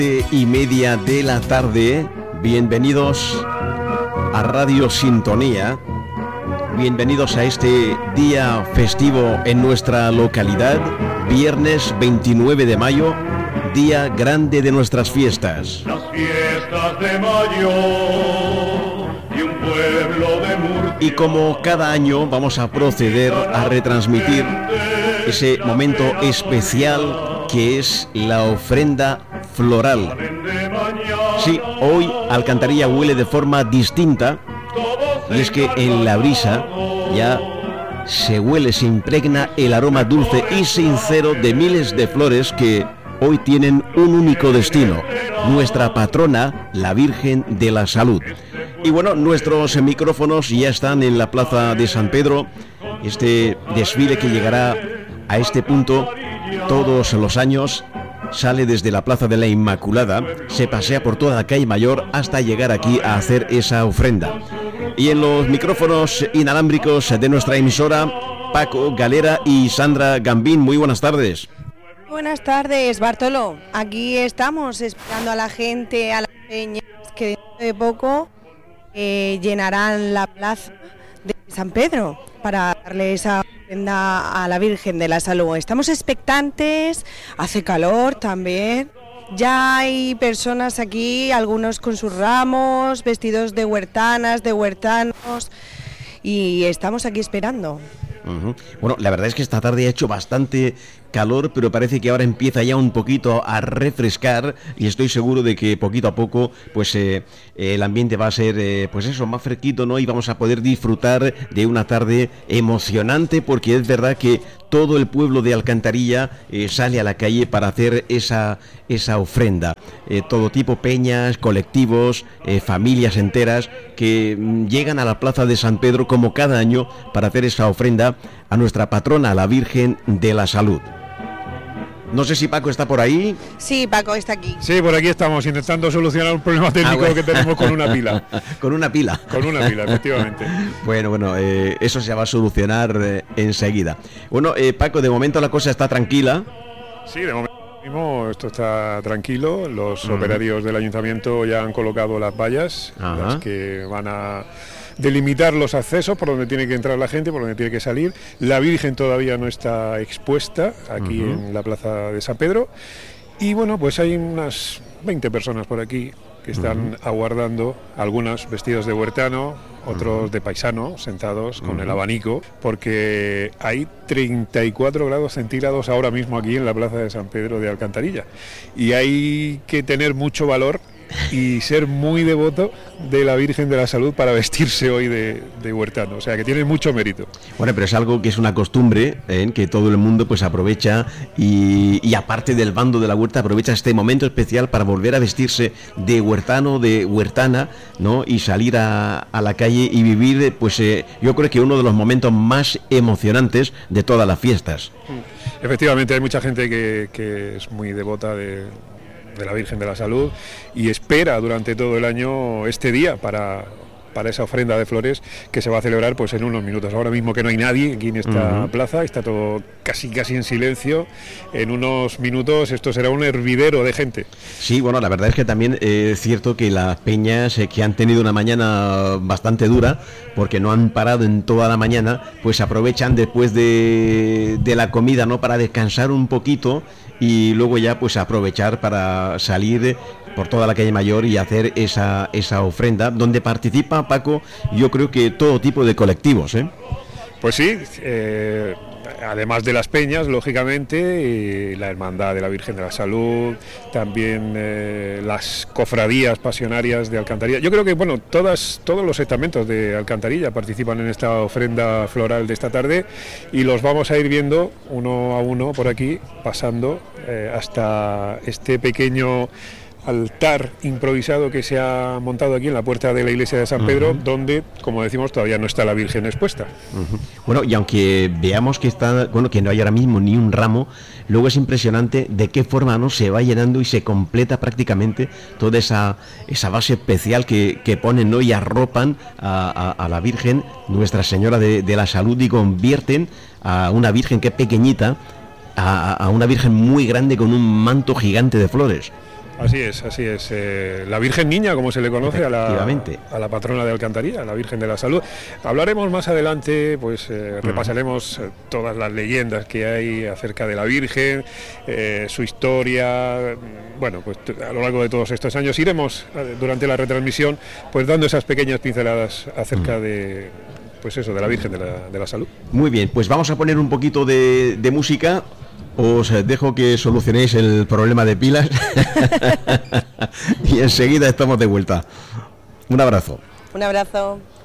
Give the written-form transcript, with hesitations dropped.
7:30 de la tarde. Bienvenidos a Radio Sintonía. Bienvenidos a este día festivo en nuestra localidad, viernes 29 de mayo, día grande de nuestras fiestas. Las fiestas de mayo y un pueblo de Murcia. Y como cada año vamos a proceder a retransmitir ese momento especial que es la ofrenda floral. Sí, hoy Alcantarilla huele de forma distinta, y es que en la brisa ya se huele, se impregna el aroma dulce y sincero de miles de flores que hoy tienen un único destino: nuestra patrona, la Virgen de la Salud. Y bueno, nuestros micrófonos ya están en la Plaza de San Pedro. Este desfile que llegará a este punto todos los años sale desde la Plaza de la Inmaculada, se pasea por toda la calle Mayor hasta llegar aquí a hacer esa ofrenda. Y en los micrófonos inalámbricos de nuestra emisora, Paco Galera y Sandra Gambín. Muy buenas tardes. Buenas tardes, Bartolo. Aquí estamos esperando a la gente, a las peñas que dentro de poco llenarán la plaza de San Pedro para darle esa ofrenda a la Virgen de la Salud. Estamos expectantes, hace calor también. Ya hay personas aquí, algunos con sus ramos, vestidos de huertanas, de huertanos, y estamos aquí esperando. Bueno, la verdad es que esta tarde ha hecho bastante calor, pero parece que ahora empieza ya un poquito a refrescar, y estoy seguro de que poquito a poco pues el ambiente va a ser pues eso, más fresquito, ¿no? Y vamos a poder disfrutar de una tarde emocionante, porque es verdad que todo el pueblo de Alcantarilla sale a la calle para hacer esa ofrenda. Todo tipo, peñas, colectivos, familias enteras que llegan a la Plaza de San Pedro como cada año para hacer esa ofrenda a nuestra patrona, la Virgen de la Salud. No sé si Paco está por ahí. Sí, Paco está aquí. Sí, por aquí estamos intentando solucionar un problema técnico bueno. que tenemos con una pila. ¿Con una pila? Con una pila, efectivamente. Bueno, eso se va a solucionar enseguida. Bueno, Paco, de momento la cosa está tranquila. Sí, de momento mismo esto está tranquilo. Los operarios del ayuntamiento ya han colocado las vallas, las que van a delimitar los accesos por donde tiene que entrar la gente, por donde tiene que salir. La Virgen todavía no está expuesta aquí en la Plaza de San Pedro. Y bueno, pues hay unas 20 personas por aquí que están aguardando, algunas vestidos de huertano, otros de paisano, sentados con el abanico, porque hay 34 grados centígrados ahora mismo aquí en la Plaza de San Pedro de Alcantarilla. Y hay que tener mucho valor y ser muy devoto de la Virgen de la Salud para vestirse hoy de huertano, o sea que tiene mucho mérito. Bueno, pero es algo que es una costumbre, que todo el mundo pues aprovecha y aparte del bando de la huerta aprovecha este momento especial para volver a vestirse de huertano, de huertana, ¿no? Y salir a la calle y vivir pues yo creo que uno de los momentos más emocionantes de todas las fiestas. Efectivamente, hay mucha gente que es muy devota de la Virgen de la Salud y espera durante todo el año este día para esa ofrenda de flores que se va a celebrar pues en unos minutos. Ahora mismo que no hay nadie aquí en esta plaza, está todo casi en silencio. En unos minutos esto será un hervidero de gente. Sí, bueno, la verdad es que también es cierto que las peñas que han tenido una mañana bastante dura, porque no han parado en toda la mañana, pues aprovechan después de la comida, ¿no?, para descansar un poquito y luego ya pues aprovechar para salir por toda la calle Mayor y hacer esa ofrenda, donde participa, Paco, yo creo que todo tipo de colectivos, Pues sí, además de las peñas, lógicamente, la Hermandad de la Virgen de la Salud, también las cofradías pasionarias de Alcantarilla. Yo creo que, bueno, todos los estamentos de Alcantarilla participan en esta ofrenda floral de esta tarde y los vamos a ir viendo uno a uno por aquí, pasando hasta este pequeño altar improvisado que se ha montado aquí en la puerta de la iglesia de San Pedro, donde, como decimos, todavía no está la Virgen expuesta. Bueno, y aunque veamos que que no hay ahora mismo ni un ramo, luego es impresionante de qué forma no se va llenando y se completa prácticamente toda esa base especial que ponen, ¿no?, y arropan a la Virgen, Nuestra Señora de la Salud, y convierten a una Virgen que es pequeñita a una Virgen muy grande con un manto gigante de flores. Así es. La Virgen Niña, como se le conoce a la patrona de Alcantarilla, la Virgen de la Salud. Hablaremos más adelante, pues repasaremos todas las leyendas que hay acerca de la Virgen, su historia. Bueno, pues a lo largo de todos estos años iremos durante la retransmisión pues dando esas pequeñas pinceladas acerca de, pues eso, de la Virgen de la Salud. Muy bien, pues vamos a poner un poquito de música. Os dejo que solucionéis el problema de pilas y enseguida estamos de vuelta. Un abrazo. Un abrazo.